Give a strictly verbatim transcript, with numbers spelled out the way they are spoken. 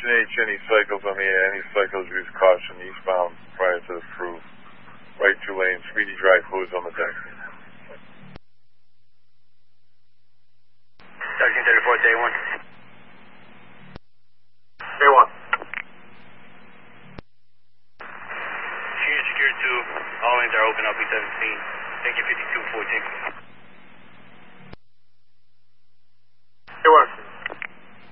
Station H, any cycles on the air, any cycles use caution eastbound prior to the through. Right two lanes, speedy dry fluids on the deck. thirteen thirty-four, day one. Day one. Junior Secure two, all lanes are open, L B seventeen. Thank you, fifty-two fourteen.